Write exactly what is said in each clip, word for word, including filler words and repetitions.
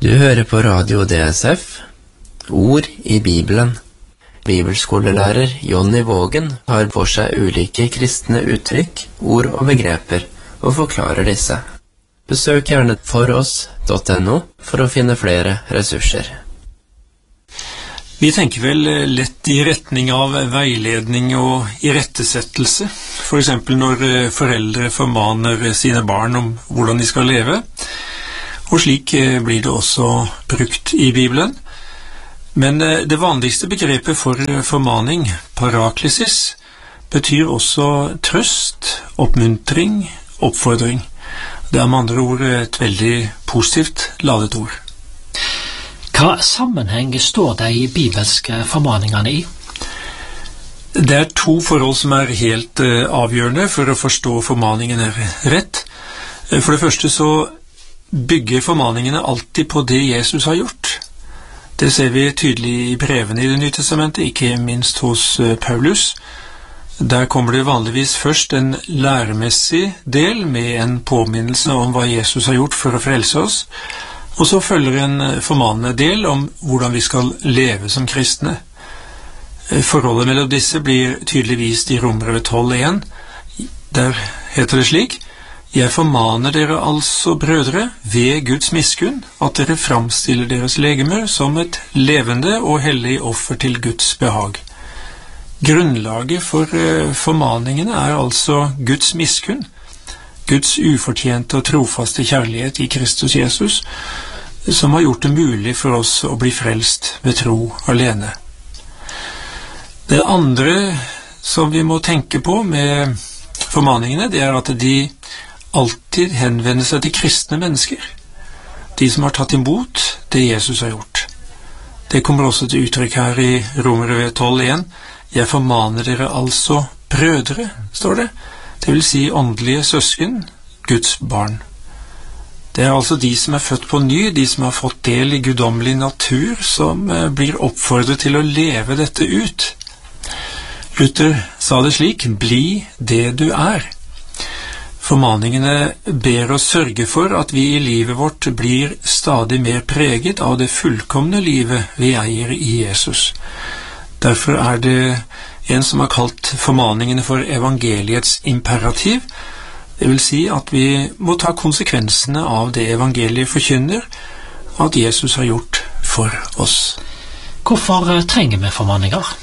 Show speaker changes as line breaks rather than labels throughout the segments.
Du hører på Radio D S F, Ord i Bibelen. Bibelskolelærer Jonny Vågen har for seg ulike kristne uttrykk, ord og begreper, og forklarer disse. Besøk gjerne foross punktum no for å finne flere ressurser.
Vi tenker vel lett i retning av veiledning og irettesettelse, for eksempel når foreldre formaner sine barn om hvordan de skal leve, og slik blir det også brukt i Bibelen. Men det vanligste begrepet for formaning, paraklesis, betyr også trøst, oppmuntring, oppfordring. Det er med andre ord et veldig positivt ladet ord.
Hva sammenheng står de bibelske formaningene i?
Det er to forhold som er helt avgjørende for å forstå formaningene rett. For det første så bygger formaningene alltid på det Jesus har gjort. Det ser vi tydelig i brevene i Det nye testamentet, ikke minst hos Paulus. Der kommer det vanligvis først en læremessig del med en påminnelse om hva Jesus har gjort for å frelse oss, og så følger en formanende del om hvordan vi skal leve som kristne. Forholdet mellom disse blir tydelig vist i Romerbrevet tolv én. Der heter det slik: «Jeg formaner dere altså, brødre, ved Guds miskunn, at dere framstiller deres legemer som et levende og hellig offer til Guds behag.» Grunnlaget for formaningene er altså Guds miskunn, Guds ufortjente og trofaste kjærlighet i Kristus Jesus, som har gjort det mulig for oss å bli frelst ved tro alene. Det andre som vi må tenke på med formaningene, det er at de alltid henvender seg til kristne mennesker, de som har tatt imot det Jesus har gjort. Det kommer også til uttrykk her i Romerbrevet tolv én. «Jeg formaner dere altså, brødre», står det. Det vil si åndelige søsken, Guds barn. Det er altså de som er født på ny, de som har fått del i guddommelig natur, som blir oppfordret til å leve dette ut. Luther sa det slik: «Bli det du er». Formaningene ber oss sørge for at vi i livet vårt blir stadig mer preget av det fullkomne livet vi eier i Jesus. Derfor er det en som har kalt formaningene for evangeliets imperativ. Det vil si at vi må ta konsekvensene av det evangeliet forkynner, at Jesus har gjort for oss.
Hvorfor trenger vi formaninger?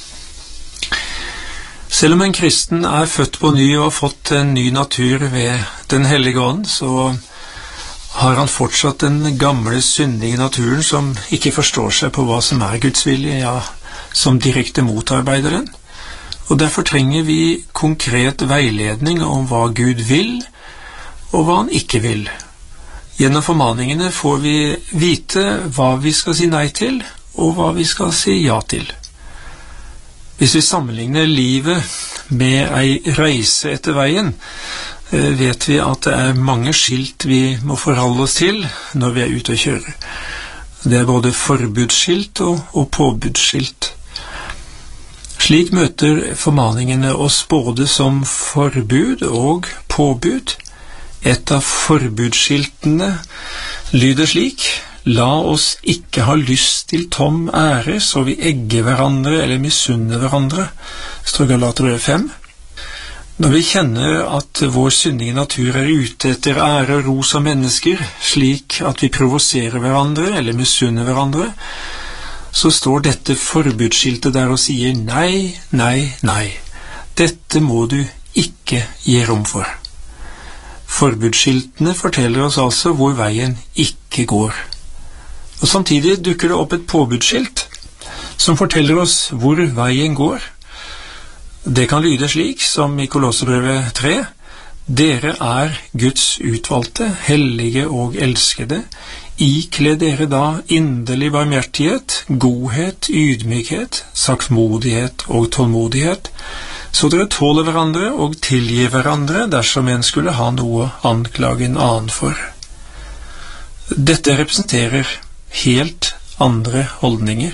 Selv om en kristen er født på ny og har fått en ny natur ved Den hellige ånd, så har han fortsatt den gamle syndige naturen som ikke forstår seg på hva som er Guds vilje, ja, som direkte motarbeider den. Og derfor trenger vi konkret veiledning om hva Gud vil, og hva han ikke vil. Gjennom formaningene får vi vite hva vi skal si nei til, og hva vi skal si ja til. Hvis vi sammenligner livet med ei reise etter veien, vet vi at det er mange skilt vi må forholde oss til når vi er ute og kjører. Det er både forbudsskilt og, og påbudsskilt. Slik møter formaningene oss både som forbud og påbud. Et av forbudsskiltene lyder slik: «La oss ikke ha lyst til tom ære, så vi egger hverandre eller misunner hverandre», står Galaterbrevet fem. Når vi kjenner at vår syndige natur er ute etter ære og ros av mennesker, slik at vi provoserer hverandre eller misunner hverandre, så står dette forbudsskiltet der og sier nei, nei, nei. Dette må du ikke gi rom for. Forbudsskiltene forteller oss altså hvor veien ikke går. Og samtidig dukker det opp et påbudsskilt som forteller oss hvor veien går. Det kan lyde slik som i Kolosserbrevet tre: «Dere er Guds utvalgte, hellige og elskede. Ikle dere da inderlig barmhjertighet, godhet, ydmykhet, saktmodighet og tålmodighet, så dere tåler hverandre og tilgir hverandre dersom en skulle ha noe å anklage en annen for.» Dette representerer helt andre holdninger.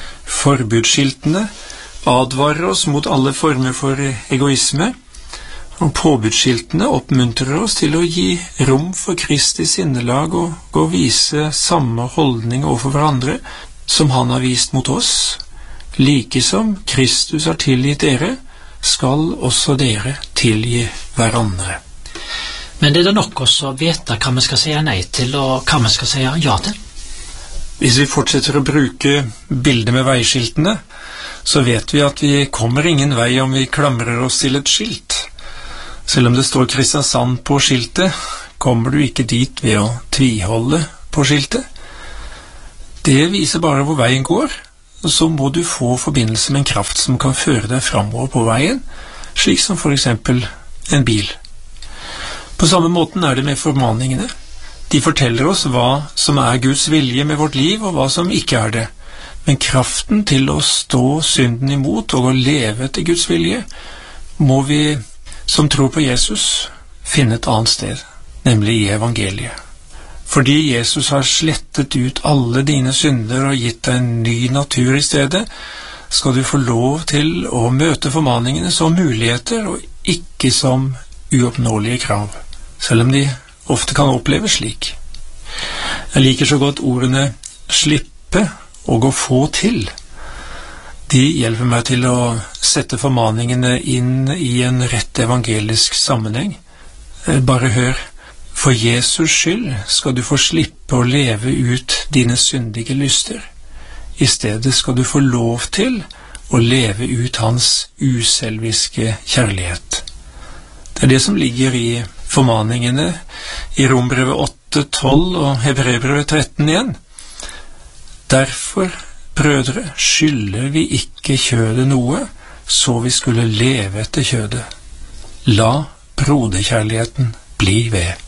Forbudsskiltene advarer oss mot alle former for egoisme, Og påbudsskiltene oppmuntrer oss til å gi rom for Kristi sinnelag og å vise samme holdning overfor hverandre som han har vist mot oss. Like som Kristus har tilgitt dere, skal også dere tilgi hverandre.
Men det er det nok også å vite hva vi skal si nei til, og hva vi skal si ja til.
Hvis vi fortsetter å bruke bildet med veiskiltene, så vet vi at vi kommer ingen vei om vi klamrer oss til et skilt. Selv om det står Kristiansand på skiltet, kommer du ikke dit ved å tviholde på skiltet. Det viser bare hvor veien går, og så må du få forbindelse med en kraft som kan føre deg fremover på veien, slik som for eksempel en bil. På samme måten er det med formaningene. De forteller oss hva som er Guds vilje med vårt liv, og hva som ikke er det. Men kraften til å stå synden imot og å leve etter Guds vilje, må vi, som tror på Jesus, finne et annet sted, nemlig i evangeliet. Fordi Jesus har slettet ut alle dine synder og gitt deg en ny natur i stedet, skal du få lov til å møte formaningene som muligheter og ikke som uoppnåelige krav, selv om de ofte kan oppleves slik. Jeg liker så godt ordene slippe og å få til. De hjelper meg til å sette formaningene inn i en rett evangelisk sammenheng. Bare hør. For Jesus skyld skal du få slippe å leve ut dine syndige lyster. I stedet skal du få lov til å leve ut hans uselviske kjærlighet. Det er det som ligger i formaningene i Rombrevet åtte tolv og Hebreerbrevet tretten igjen. Derfor, brødre, skylder vi ikke kjødet noe, så vi skulle leve etter kjødet. La broderkjærligheten bli ved.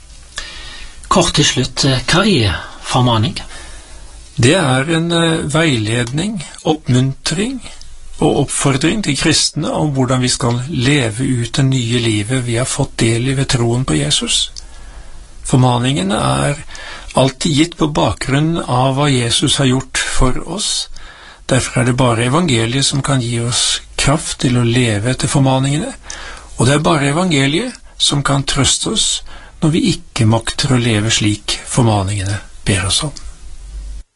Kort til slutt, hva er formaning?
Det er en veiledning, oppmuntring og oppfordring til kristne om hvordan vi skal leve ut det nye livet vi har fått del i ved troen på Jesus. Formaningene er alltid gitt på bakgrunn av hva Jesus har gjort for oss. Derfor er det bare evangeliet som kan gi oss kraft til å leve etter formaningene, og det er bare evangeliet som kan trøste oss når vi ikke makter å leve slik formaningene ber oss om.